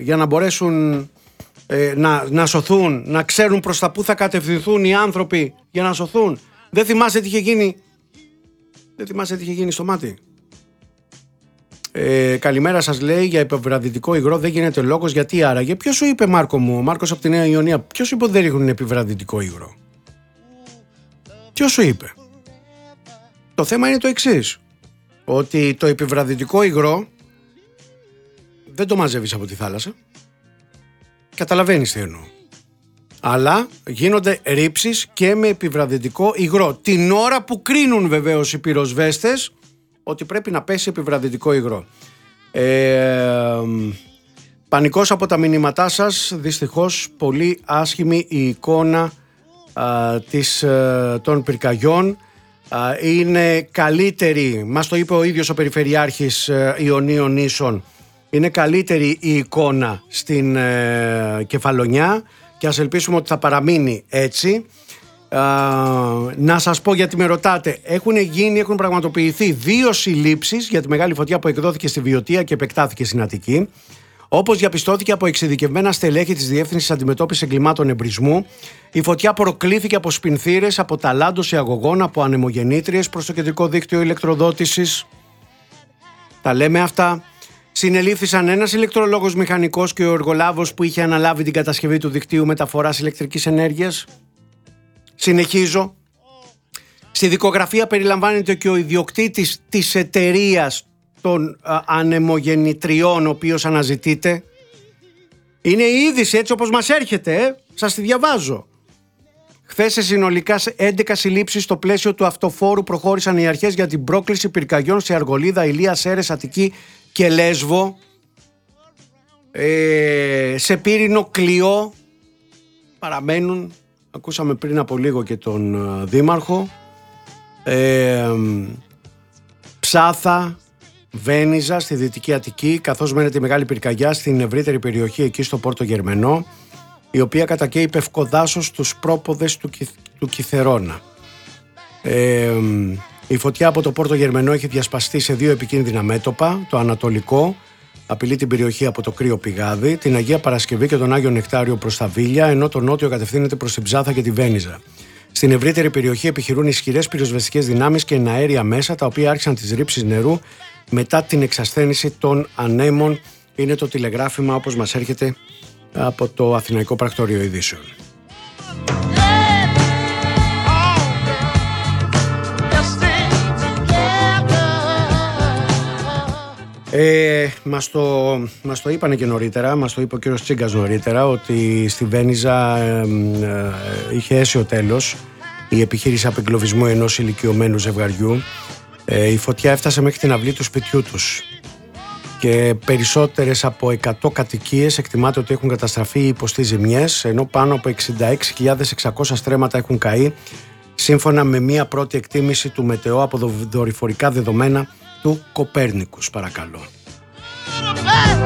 για να μπορέσουν να σωθούν, να ξέρουν προς τα που θα κατευθυνθούν οι άνθρωποι για να σωθούν. Δεν θυμάσαι τι είχε γίνει? Δεν θυμάσαι τι είχε γίνει στο μάτι? Καλημέρα σας, λέει, για επιβραδυτικό υγρό δεν γίνεται λόγος. Γιατί άραγε? Ποιος σου είπε, Μάρκο μου? Ο Μάρκος από τη Νέα Ιωνία. Ποιος σου είπε ότι δεν ρίχνουν επιβραδυτικό υγρό? Ποιος σου είπε? Το θέμα είναι το εξής, ότι το επιβραδυτικό υγρό δεν το μαζεύεις από τη θάλασσα. Καταλαβαίνεις τι εννοώ. Αλλά γίνονται ρήψεις και με επιβραδυτικό υγρό, την ώρα που κρίνουν βεβαίως οι πυροσβέστες ότι πρέπει να πέσει επιβραδυτικό υγρό. Πανικός από τα μηνύματά σας. Δυστυχώς πολύ άσχημη η εικόνα των πυρκαγιών. Είναι καλύτερη, μας το είπε ο ίδιος ο Περιφερειάρχης Ιωνίων Νήσων, είναι καλύτερη η εικόνα στην Κεφαλονιά και ας ελπίσουμε ότι θα παραμείνει έτσι. Να σας πω, γιατί με ρωτάτε, έχουν πραγματοποιηθεί 2 συλλήψεις για τη μεγάλη φωτιά που εκδόθηκε στη Βιωτία και επεκτάθηκε στην Αττική. Όπως διαπιστώθηκε από εξειδικευμένα στελέχη της Διεύθυνσης Αντιμετώπισης Εγκλημάτων Εμπρισμού, η φωτιά προκλήθηκε από σπινθήρες, από ταλάντωση αγωγών, από ανεμογεννήτριες προς το κεντρικό δίκτυο ηλεκτροδότησης. Τα λέμε αυτά. Συνελήφθησαν ένας ηλεκτρολόγος μηχανικός και ο εργολάβος που είχε αναλάβει την κατασκευή του δικτύου μεταφοράς ηλεκτρικής ενέργειας. Συνεχίζω. Στη δικογραφία περιλαμβάνεται και ο ιδιοκτήτης της εταιρείας των ανεμογεννητριών, ο οποίος αναζητείται. Είναι η είδηση έτσι όπως μας έρχεται, σας τη διαβάζω. Χθες σε συνολικά 11 συλλήψεις στο πλαίσιο του αυτοφόρου προχώρησαν οι αρχές για την πρόκληση πυρκαγιών σε Αργολίδα, Ηλία, Σέρρες, Αττική και Λέσβο. Σε Πύρινο, Κλειό παραμένουν. Ακούσαμε πριν από λίγο και τον Δήμαρχο. Ψάθα, Βένιζα στη Δυτική Αττική, καθώς μένεται η μεγάλη πυρκαγιά στην ευρύτερη περιοχή εκεί στο Πόρτο Γερμενό, η οποία κατακαίει πευκοδάσος στους πρόποδες του Κιθερώνα. Η φωτιά από το Πόρτο Γερμενό έχει διασπαστεί σε 2 επικίνδυνα μέτωπα. Το ανατολικό απειλεί την περιοχή από το Κρύο Πηγάδι, την Αγία Παρασκευή και τον Άγιο Νεκτάριο προς τα Βίλια, ενώ το νότιο κατευθύνεται προς την Ψάθα και τη Βένιζα. Στην ευρύτερη περιοχή επιχειρούν ισχυρές πυροσβεστικές δυνάμεις και εναέρια μέσα, τα οποία άρχισαν τις ρήψεις νερού μετά την εξασθένηση των ανέμων. Είναι το τηλεγράφημα όπως μας έρχεται από το Αθηναϊκό Πρακτορείο Ειδήσεων. Μας το είπανε και νωρίτερα, μας το είπε ο κύριος Τσίγκας νωρίτερα, ότι στη Βένιζα είχε αίσιο τέλος η επιχείρηση απεγκλωβισμού ενός ηλικιωμένου ζευγαριού. Η φωτιά έφτασε μέχρι την αυλή του σπιτιού τους και περισσότερες από 100 κατοικίες εκτιμάται ότι έχουν καταστραφεί ή υποστεί ζημιές, ενώ πάνω από 66.600 στρέμματα έχουν καεί, σύμφωνα με μία πρώτη εκτίμηση του ΜΕΤΕΟ από δορυφορικά δεδομένα του Κοπέρνικους. Παρακαλώ.